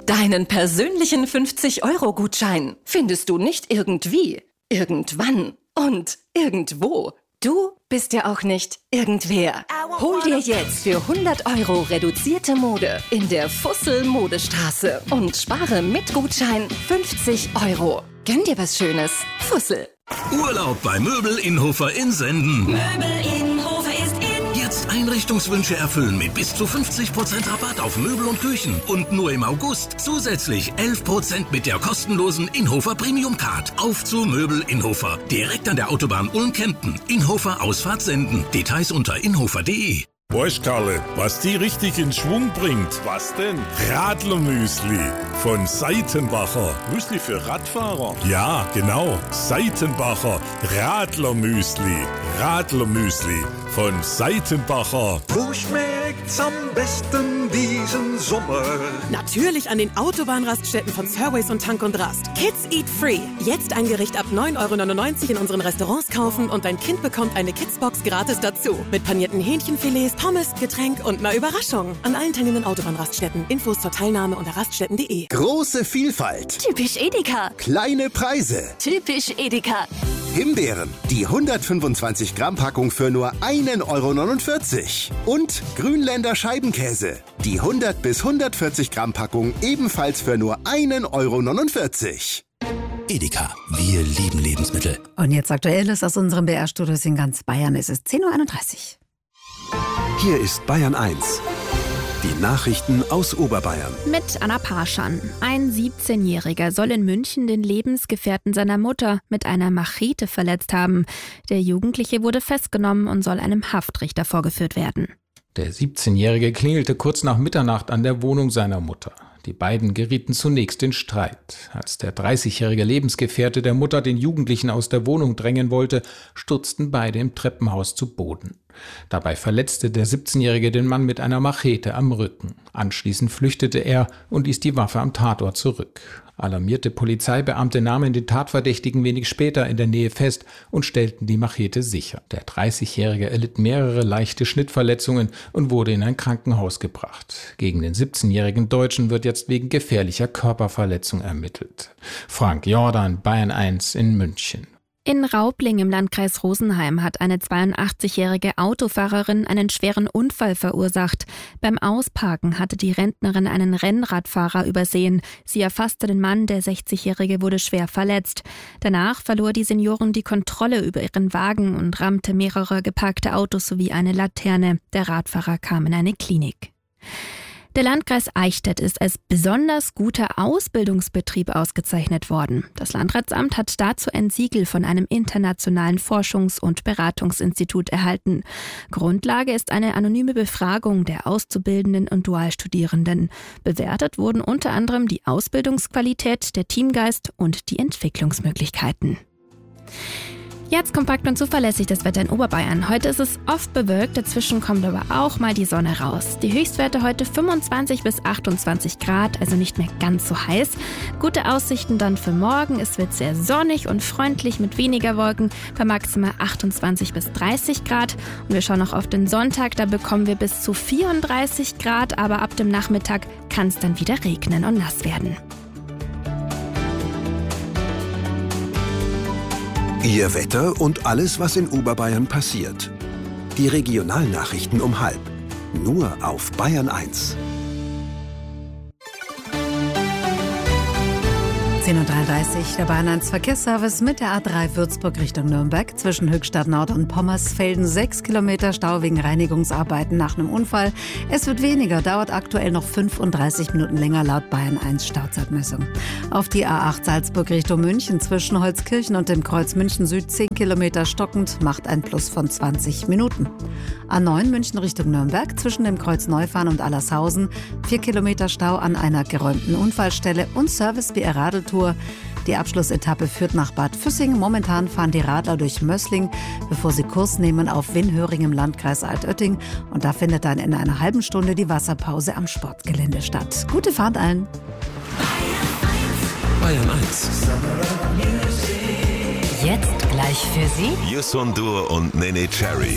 Deinen persönlichen 50-Euro-Gutschein findest du nicht irgendwie, irgendwann und irgendwo. Du bist ja auch nicht irgendwer. Hol dir jetzt für 100 Euro reduzierte Mode in der Fussel-Modestraße und spare mit Gutschein 50 Euro. Gönn dir was Schönes. Fussel. Urlaub bei Möbel Innhofer in Senden. Möbel Innhofer ist in. Jetzt Einrichtungswünsche erfüllen mit bis zu 50% Rabatt auf Möbel und Küchen. Und nur im August zusätzlich 11% mit der kostenlosen Innhofer Premium Card. Auf zu Möbel Innhofer. Direkt an der Autobahn Ulm-Kempten. Innhofer Ausfahrt Senden. Details unter innhofer.de. Weißt Karle, was die richtig in Schwung bringt? Was denn? Radlermüsli von Seitenbacher. Müsli für Radfahrer? Ja, genau. Seitenbacher Radlermüsli. Radlermüsli von Seitenbacher. Wo schmeckt's am besten diesen Sommer? Natürlich an den Autobahnraststätten von Surways und Tank und Rast. Kids Eat Free. Jetzt ein Gericht ab 9,99 € in unseren Restaurants kaufen und dein Kind bekommt eine Kidsbox gratis dazu. Mit panierten Hähnchenfilets, Pommes, Getränk und einer Überraschung. An allen teilnehmenden Autobahnraststätten. Infos zur Teilnahme unter raststätten.de. Große Vielfalt. Typisch Edeka. Kleine Preise. Typisch Edeka. Himbeeren, die 125 Gramm Packung für nur 1,49 €. Und Grünländer Scheibenkäse, die 100 bis 140 Gramm Packung ebenfalls für nur 1,49 €. Edeka, wir lieben Lebensmittel. Und jetzt Aktuelles aus unserem BR-Studios in ganz Bayern. Es ist 10:31 Uhr. Hier ist Bayern 1. Die Nachrichten aus Oberbayern. Mit Anna Parschan. Ein 17-Jähriger soll in München den Lebensgefährten seiner Mutter mit einer Machete verletzt haben. Der Jugendliche wurde festgenommen und soll einem Haftrichter vorgeführt werden. Der 17-Jährige klingelte kurz nach Mitternacht an der Wohnung seiner Mutter. Die beiden gerieten zunächst in Streit. Als der 30-jährige Lebensgefährte der Mutter den Jugendlichen aus der Wohnung drängen wollte, stürzten beide im Treppenhaus zu Boden. Dabei verletzte der 17-Jährige den Mann mit einer Machete am Rücken. Anschließend flüchtete er und ließ die Waffe am Tatort zurück. Alarmierte Polizeibeamte nahmen den Tatverdächtigen wenig später in der Nähe fest und stellten die Machete sicher. Der 30-Jährige erlitt mehrere leichte Schnittverletzungen und wurde in ein Krankenhaus gebracht. Gegen den 17-jährigen Deutschen wird jetzt wegen gefährlicher Körperverletzung ermittelt. Frank Jordan, Bayern 1 in München. In Raubling im Landkreis Rosenheim hat eine 82-jährige Autofahrerin einen schweren Unfall verursacht. Beim Ausparken hatte die Rentnerin einen Rennradfahrer übersehen. Sie erfasste den Mann, der 60-jährige wurde schwer verletzt. Danach verlor die Seniorin die Kontrolle über ihren Wagen und rammte mehrere geparkte Autos sowie eine Laterne. Der Radfahrer kam in eine Klinik. Der Landkreis Eichstätt ist als besonders guter Ausbildungsbetrieb ausgezeichnet worden. Das Landratsamt hat dazu ein Siegel von einem internationalen Forschungs- und Beratungsinstitut erhalten. Grundlage ist eine anonyme Befragung der Auszubildenden und Dualstudierenden. Bewertet wurden unter anderem die Ausbildungsqualität, der Teamgeist und die Entwicklungsmöglichkeiten. Jetzt kompakt und zuverlässig das Wetter in Oberbayern. Heute ist es oft bewölkt, dazwischen kommt aber auch mal die Sonne raus. Die Höchstwerte heute 25 bis 28 Grad, also nicht mehr ganz so heiß. Gute Aussichten dann für morgen. Es wird sehr sonnig und freundlich mit weniger Wolken, bei maximal 28 bis 30 Grad. Und wir schauen noch auf den Sonntag, da bekommen wir bis zu 34 Grad, aber ab dem Nachmittag kann es dann wieder regnen und nass werden. Ihr Wetter und alles, was in Oberbayern passiert. Die Regionalnachrichten um 12:30. Nur auf Bayern 1. 10:33 Uhr, der Bayern 1 Verkehrsservice mit der A3 Würzburg Richtung Nürnberg. Zwischen Höchstadt Nord und Pommersfelden 6 Kilometer Stau wegen Reinigungsarbeiten nach einem Unfall. Es wird weniger, dauert aktuell noch 35 Minuten länger laut Bayern 1 Stauzeitmessung. Auf die A8 Salzburg Richtung München zwischen Holzkirchen und dem Kreuz München Süd 10 Kilometer stockend, macht ein Plus von 20 Minuten. A9 München Richtung Nürnberg zwischen dem Kreuz Neufahren und Allershausen 4 Kilometer Stau an einer geräumten Unfallstelle und Service BR Radeltour. Die Abschlussetappe führt nach Bad Füssing. Momentan fahren die Radler durch Mössling, bevor sie Kurs nehmen auf Winhöring im Landkreis Altötting. Und da findet dann in einer halben Stunde die Wasserpause am Sportgelände statt. Gute Fahrt allen! Bayern 1. Jetzt gleich für Sie Yusundur und Nene Cherry.